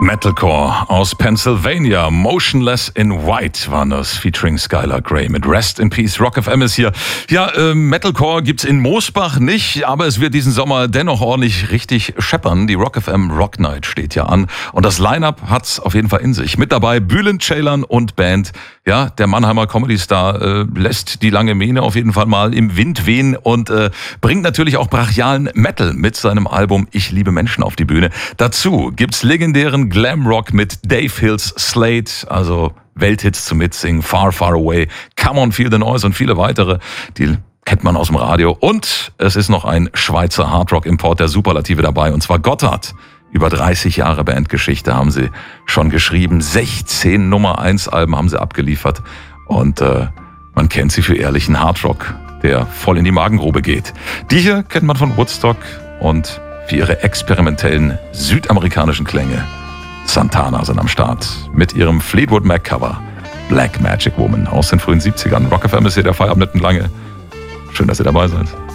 Metalcore aus Pennsylvania, Motionless in White waren das, featuring Skylar Grey mit Rest in Peace. Rock FM ist hier. Ja, Metalcore gibt's in Moosbach nicht, aber es wird diesen Sommer dennoch ordentlich richtig scheppern. Die Rock FM Rock Night steht ja an und das Line-Up hat's auf jeden Fall in sich. Mit dabei Bülent Ceylan und Band. Ja, der Mannheimer Comedy-Star lässt die lange Mähne auf jeden Fall mal im Wind wehen und bringt natürlich auch brachialen Metal mit seinem Album Ich liebe Menschen auf die Bühne. Dazu gibt's legendären Glamrock mit Dave Hills Slate, also Welthits zum Mitsingen, Far, Far Away, Come on, Feel the Noise und viele weitere, die kennt man aus dem Radio. Und es ist noch ein Schweizer Hardrock-Import der Superlative dabei, und zwar Gotthard. Über 30 Jahre Bandgeschichte haben sie schon geschrieben, 16 Nummer-1-Alben haben sie abgeliefert und man kennt sie für ehrlichen Hardrock, der voll in die Magengrube geht. Die hier kennt man von Woodstock und für ihre experimentellen südamerikanischen Klänge. Santana sind am Start mit ihrem Fleetwood Mac Cover Black Magic Woman aus den frühen 70ern. Rock FM ist hier der Feierabend nicht lange. Schön, dass ihr dabei seid.